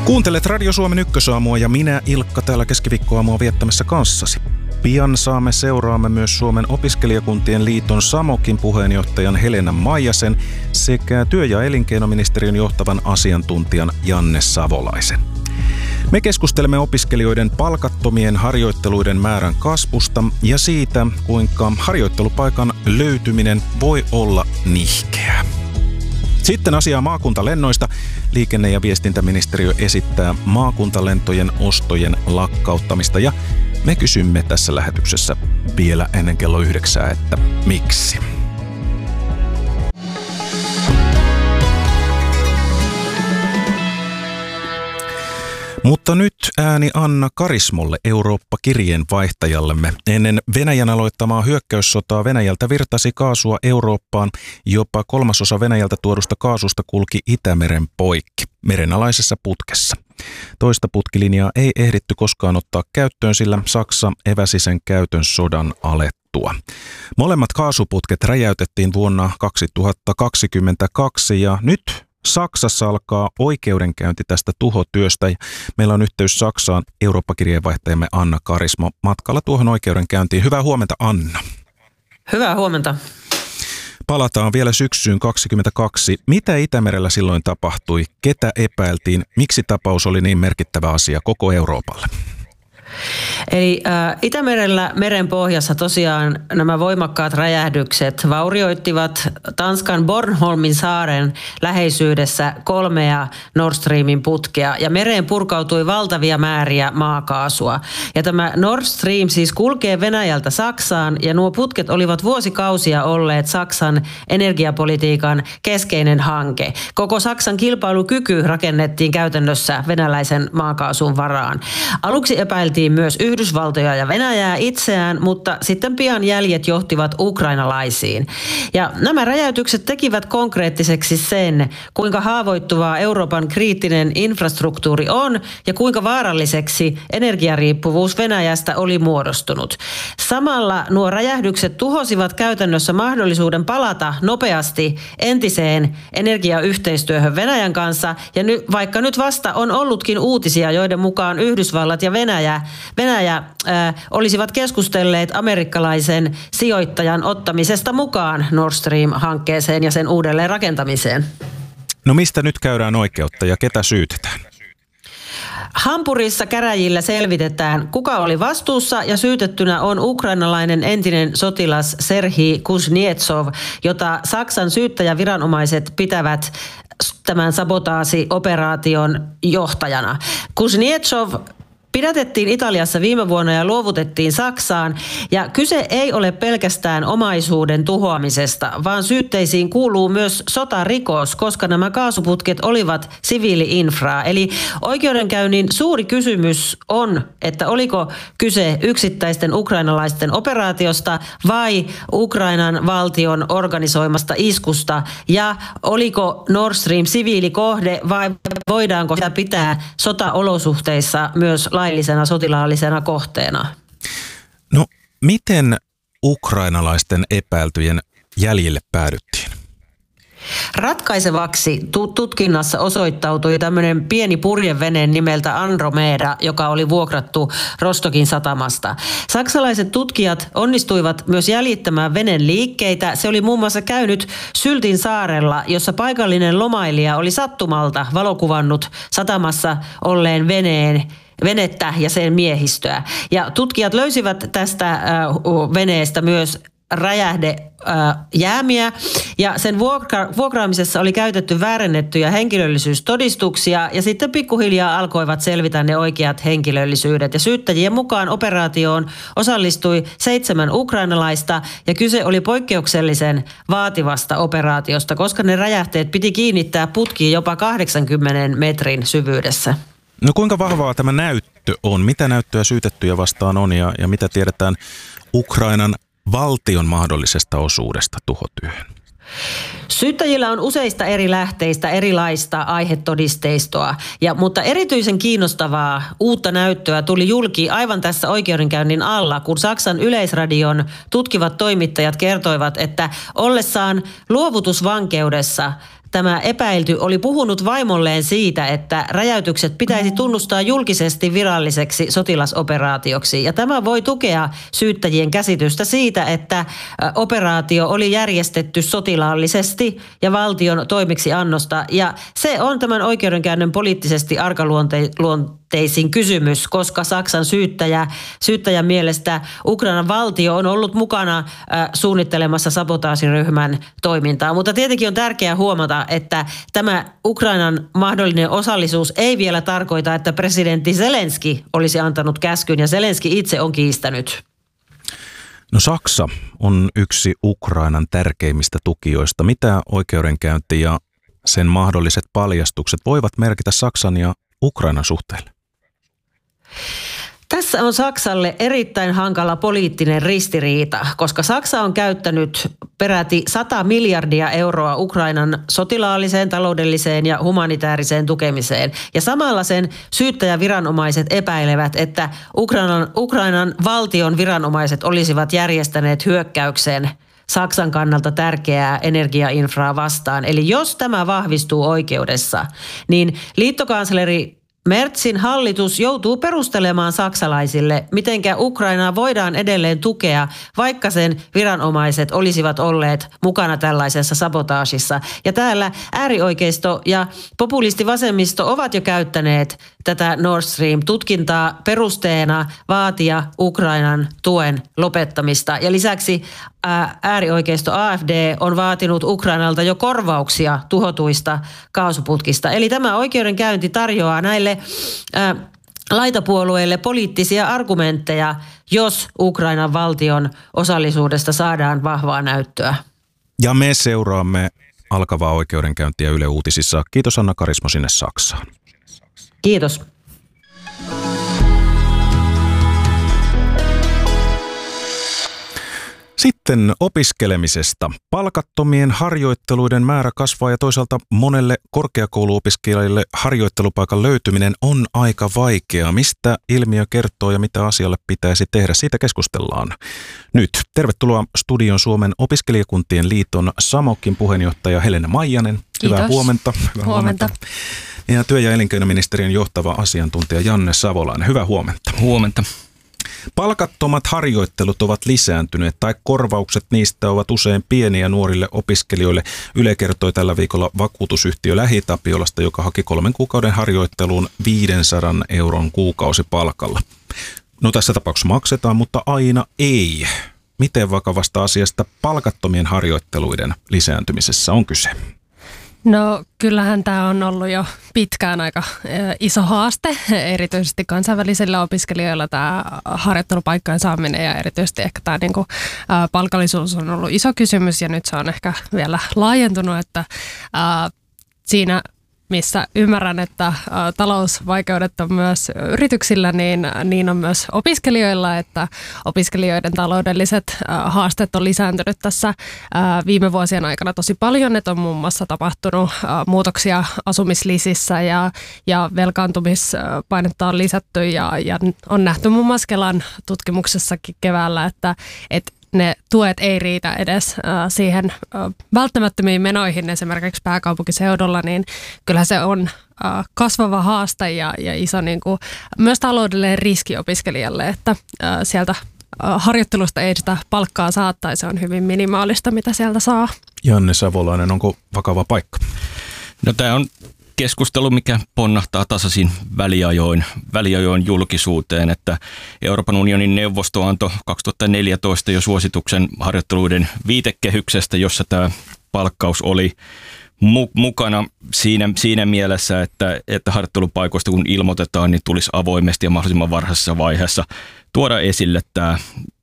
Kuuntelet Radio Suomen ykkösaamua ja minä Ilkka täällä keskiviikkoaamua viettämässä kanssasi. Pian seuraamme myös Suomen opiskelijakuntien liiton Samokin puheenjohtajan Helena Maijasen sekä työ- ja elinkeinoministeriön johtavan asiantuntijan Janne Savolaisen. Me keskustelemme opiskelijoiden palkattomien harjoitteluiden määrän kasvusta ja siitä, kuinka harjoittelupaikan löytyminen voi olla nihkeää. Sitten asiaa maakuntalennoista. Liikenne- ja viestintäministeriö esittää maakuntalentojen ostojen lakkauttamista ja me kysymme tässä lähetyksessä vielä ennen kello 9, että miksi. Mutta nyt ääni Anna Karismolle, Eurooppa-kirjeenvaihtajallemme. Ennen Venäjän aloittamaa hyökkäyssotaa Venäjältä virtasi kaasua Eurooppaan. Jopa 1/3 Venäjältä tuodusta kaasusta kulki Itämeren poikki, merenalaisessa putkessa. Toista putkilinjaa ei ehditty koskaan ottaa käyttöön, sillä Saksa eväsi sen käytön sodan alettua. Molemmat kaasuputket räjäytettiin vuonna 2022 ja nyt Saksassa alkaa oikeudenkäynti tästä tuhotyöstä. Meillä on yhteys Saksaan Eurooppa-kirjeenvaihtajamme Anna Karismo matkalla tuohon oikeudenkäyntiin. Hyvää huomenta, Anna. Hyvää huomenta. Palataan vielä syksyyn 2022. Mitä Itämerellä silloin tapahtui? Ketä epäiltiin? Miksi tapaus oli niin merkittävä asia koko Euroopalle? Eli Itämerellä merenpohjassa tosiaan nämä voimakkaat räjähdykset vaurioittivat Tanskan Bornholmin saaren läheisyydessä 3 Nord Streamin putkea ja mereen purkautui valtavia määriä maakaasua. Ja tämä Nord Stream siis kulkee Venäjältä Saksaan ja nuo putket olivat vuosikausia olleet Saksan energiapolitiikan keskeinen hanke. Koko Saksan kilpailukyky rakennettiin käytännössä venäläisen maakaasun varaan. Aluksi epäiltiin myös Yhdysvaltoja ja Venäjää itseään, mutta sitten pian jäljet johtivat ukrainalaisiin. Ja nämä räjäytykset tekivät konkreettiseksi sen, kuinka haavoittuvaa Euroopan kriittinen infrastruktuuri on ja kuinka vaaralliseksi energiariippuvuus Venäjästä oli muodostunut. Samalla nuo räjähdykset tuhosivat käytännössä mahdollisuuden palata nopeasti entiseen energiayhteistyöhön Venäjän kanssa, ja vaikka nyt vasta on ollutkin uutisia, joiden mukaan Yhdysvallat ja Venäjä olisivat keskustelleet amerikkalaisen sijoittajan ottamisesta mukaan Nord Stream-hankkeeseen ja sen uudelleen rakentamiseen. No mistä nyt käydään oikeutta ja ketä syytetään? Hampurissa käräjillä selvitetään, kuka oli vastuussa, ja syytettynä on ukrainalainen entinen sotilas Serhii Kuznietsov, jota Saksan syyttäjäviranomaiset pitävät tämän sabotaasioperaation johtajana. Kuznietsov pidätettiin Italiassa viime vuonna ja luovutettiin Saksaan, ja kyse ei ole pelkästään omaisuuden tuhoamisesta, vaan syytteisiin kuuluu myös sotarikos, koska nämä kaasuputket olivat siviili-infraa. Eli oikeudenkäynnin suuri kysymys on, että oliko kyse yksittäisten ukrainalaisten operaatiosta vai Ukrainan valtion organisoimasta iskusta, ja oliko Nord Stream siviilikohde vai voidaanko sitä pitää sotaolosuhteissa myös laillisena sotilaallisena kohteena? No, miten ukrainalaisten epäiltyjen jäljille päädyttiin? Ratkaisevaksi tutkinnassa osoittautui tämmöinen pieni purjevene nimeltä Andromeda, joka oli vuokrattu Rostokin satamasta. Saksalaiset tutkijat onnistuivat myös jäljittämään veneen liikkeitä. Se oli muun muassa käynyt Syltin saarella, jossa paikallinen lomailija oli sattumalta valokuvannut satamassa olleen venettä ja sen miehistöä. Ja tutkijat löysivät tästä veneestä myös räjähdejäämiä, ja sen vuokraamisessa oli käytetty väärennettyjä henkilöllisyystodistuksia, ja sitten pikkuhiljaa alkoivat selvitä ne oikeat henkilöllisyydet. Ja syyttäjien mukaan operaatioon osallistui 7 ukrainalaista, ja kyse oli poikkeuksellisen vaativasta operaatiosta, koska ne räjähteet piti kiinnittää putkiin jopa 80 metrin syvyydessä. No kuinka vahvaa tämä näyttö on? Mitä näyttöä syytettyjä vastaan on ja mitä tiedetään Ukrainan valtion mahdollisesta osuudesta tuhotyöhön? Syyttäjillä on useista eri lähteistä erilaista aihetodisteistoa, mutta erityisen kiinnostavaa uutta näyttöä tuli julki aivan tässä oikeudenkäynnin alla, kun Saksan Yleisradion tutkivat toimittajat kertoivat, että ollessaan luovutusvankeudessa tämä epäilty oli puhunut vaimolleen siitä, että räjäytykset pitäisi tunnustaa julkisesti viralliseksi sotilasoperaatioksi. Ja tämä voi tukea syyttäjien käsitystä siitä, että operaatio oli järjestetty sotilaallisesti ja valtion toimeksiannosta. Ja se on tämän oikeudenkäynnin poliittisesti arkaluonteisin kysymys, koska Saksan syyttäjän mielestä Ukrainan valtio on ollut mukana suunnittelemassa sabotaasiryhmän toimintaa. Mutta tietenkin on tärkeää huomata, että tämä Ukrainan mahdollinen osallisuus ei vielä tarkoita, että presidentti Zelenski olisi antanut käskyn, ja Zelenski itse on kiistänyt. No Saksa on yksi Ukrainan tärkeimmistä tukijoista. Mitä oikeudenkäynti ja sen mahdolliset paljastukset voivat merkitä Saksan ja Ukrainan suhteelle? Tässä on Saksalle erittäin hankala poliittinen ristiriita, koska Saksa on käyttänyt peräti 100 miljardia euroa Ukrainan sotilaalliseen, taloudelliseen ja humanitaariseen tukemiseen. Ja samalla sen syyttäjäviranomaiset epäilevät, että Ukrainan valtion viranomaiset olisivat järjestäneet hyökkäyksen Saksan kannalta tärkeää energiainfraa vastaan. Eli jos tämä vahvistuu oikeudessa, niin liittokansleri Merzin hallitus joutuu perustelemaan saksalaisille, mitenkä Ukrainaa voidaan edelleen tukea, vaikka sen viranomaiset olisivat olleet mukana tällaisessa sabotaasissa. Ja täällä äärioikeisto ja populistivasemmisto ovat jo käyttäneet tätä Nord Stream-tutkintaa perusteena vaatia Ukrainan tuen lopettamista. Ja lisäksi äärioikeisto AfD on vaatinut Ukrainalta jo korvauksia tuhotuista kaasuputkista. Eli tämä oikeudenkäynti tarjoaa näille laitapuolueille poliittisia argumentteja, jos Ukrainan valtion osallisuudesta saadaan vahvaa näyttöä. Ja me seuraamme alkavaa oikeudenkäyntiä Yle Uutisissa. Kiitos Anna Karismo sinne Saksaan. Kiitos. Sitten opiskelemisesta. Palkattomien harjoitteluiden määrä kasvaa ja toisaalta monelle korkeakouluopiskelijalle harjoittelupaikan löytyminen on aika vaikeaa. Mistä ilmiö kertoo ja mitä asialle pitäisi tehdä? Siitä keskustellaan nyt. Tervetuloa studion Suomen opiskelijakuntien liiton SAMOKin puheenjohtaja Helena Maijanen. Kiitos. Hyvää huomenta. Huomenta. Ja työ- ja elinkeinoministeriön johtava asiantuntija Janne Savolainen. Hyvää huomenta. Huomenta. Palkattomat harjoittelut ovat lisääntyneet tai korvaukset niistä ovat usein pieniä nuorille opiskelijoille. Yle kertoi tällä viikolla vakuutusyhtiö Lähi-Tapiolasta, joka haki 3 kuukauden harjoitteluun 500 euron kuukausipalkalla. No tässä tapauksessa maksetaan, mutta aina ei. Miten vakavasta asiasta palkattomien harjoitteluiden lisääntymisessä on kyse? No kyllähän tämä on ollut jo pitkään aika iso haaste, erityisesti kansainvälisillä opiskelijoilla tämä harjoittelupaikkojen saaminen ja erityisesti ehkä tämä niinku, palkallisuus on ollut iso kysymys ja nyt se on ehkä vielä laajentunut, että siinä missä ymmärrän, että talousvaikeudet on myös yrityksillä, niin on myös opiskelijoilla, että opiskelijoiden taloudelliset haasteet on lisääntynyt tässä viime vuosien aikana tosi paljon, että on muun muassa tapahtunut muutoksia asumislisissä ja velkaantumispainetta on lisätty ja on nähty muun muassa Kelan tutkimuksessakin keväällä, että ne tuet ei riitä edes siihen välttämättömiin menoihin esimerkiksi pääkaupunkiseudulla, niin kyllä se on kasvava haaste ja iso niin kuin, myös taloudellinen riski opiskelijalle, että sieltä harjoittelusta ei sitä palkkaa saa tai se on hyvin minimaalista, mitä sieltä saa. Janne Savolainen, onko vakava paikka? No tämä on keskustelu, mikä ponnahtaa tasaisin väliajoin julkisuuteen, että Euroopan unionin neuvosto antoi 2014 jo suosituksen harjoitteluiden viitekehyksestä, jossa tämä palkkaus oli mukana siinä mielessä, että harjoittelupaikoista kun ilmoitetaan, niin tulisi avoimesti ja mahdollisimman varhaisessa vaiheessa tuoda esille tämä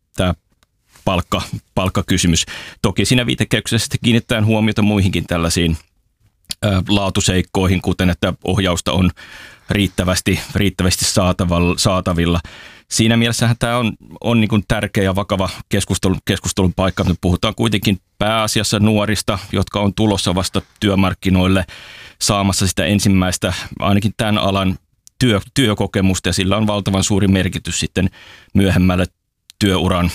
palkkakysymys. Toki siinä viitekehyksessä kiinnitetään huomiota muihinkin tällaisiin laatuseikkoihin, kuten että ohjausta on riittävästi saatavilla. Siinä mielessähän tämä on niin kuin tärkeä ja vakava keskustelun paikka. Me puhutaan kuitenkin pääasiassa nuorista, jotka on tulossa vasta työmarkkinoille saamassa sitä ensimmäistä, ainakin tämän alan työkokemusta, ja sillä on valtavan suuri merkitys sitten myöhemmälle työuran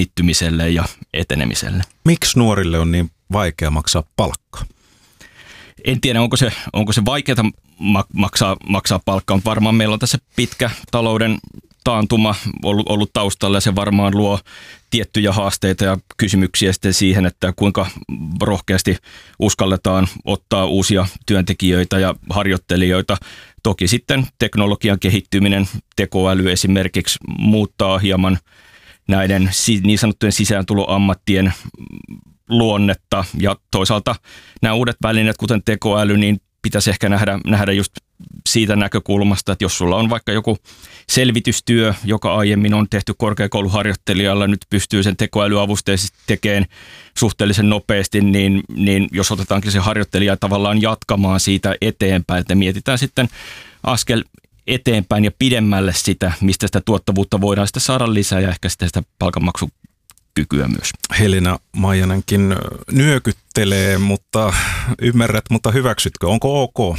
kiinnittymiselle ja etenemiselle. Miksi nuorille on niin vaikea maksaa palkkaa? En tiedä, onko se vaikeaa maksaa palkkaa, mutta varmaan meillä on tässä pitkä talouden taantuma ollut taustalla ja se varmaan luo tiettyjä haasteita ja kysymyksiä sitten siihen, että kuinka rohkeasti uskalletaan ottaa uusia työntekijöitä ja harjoittelijoita. Toki sitten teknologian kehittyminen, tekoäly esimerkiksi muuttaa hieman näiden niin sanottujen sisääntuloammattien luonnetta ja toisaalta nämä uudet välineet, kuten tekoäly, niin pitäisi ehkä nähdä just siitä näkökulmasta, että jos sulla on vaikka joku selvitystyö, joka aiemmin on tehty korkeakouluharjoittelijalla, nyt pystyy sen tekoälyavusteisesti tekemään suhteellisen nopeasti, niin jos otetaankin se harjoittelija tavallaan jatkamaan siitä eteenpäin, että mietitään sitten askel eteenpäin ja pidemmälle sitä, mistä sitä tuottavuutta voidaan sitten saada lisää ja ehkä sitten sitä palkanmaksukykyä myös. Helena Maijanenkin nyökyttelee, mutta ymmärrät, mutta hyväksytkö? Onko ok?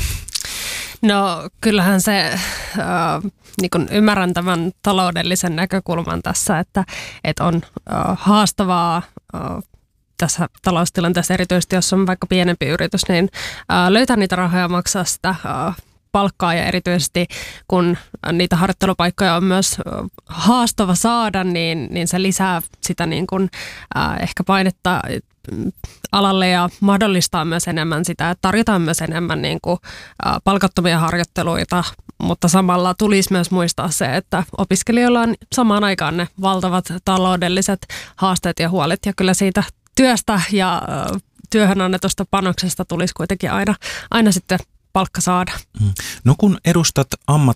No kyllähän se, niin kun ymmärrän tämän taloudellisen näkökulman tässä, että on haastavaa tässä taloustilanteessa, erityisesti jos on vaikka pienempi yritys, niin löytää niitä rahoja maksaa sitä palkkaa ja erityisesti kun niitä harjoittelupaikkoja on myös haastava saada, niin se lisää sitä niin kuin, ehkä painetta alalle ja mahdollistaa myös enemmän sitä, että tarjotaan myös enemmän niin kuin, palkattomia harjoitteluita, mutta samalla tulisi myös muistaa se, että opiskelijoilla on samaan aikaan ne valtavat taloudelliset haasteet ja huolet ja kyllä siitä työstä ja työhön annetusta panoksesta tulisi kuitenkin aina sitten palkka saada. No kun edustat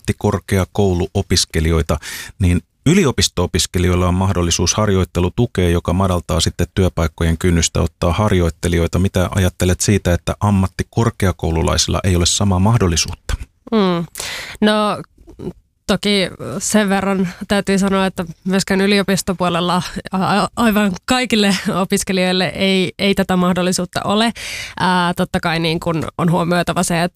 ammattikorkeakouluopiskelijoita, niin yliopisto-opiskelijoilla on mahdollisuus harjoittelutukeen, joka madaltaa sitten työpaikkojen kynnystä ottaa harjoittelijoita. Mitä ajattelet siitä, että ammattikorkeakoululaisilla ei ole samaa mahdollisuutta? No toki sen verran täytyy sanoa, että myöskään yliopistopuolella aivan kaikille opiskelijoille ei tätä mahdollisuutta ole. Totta kai niin kun on huomioitava se, että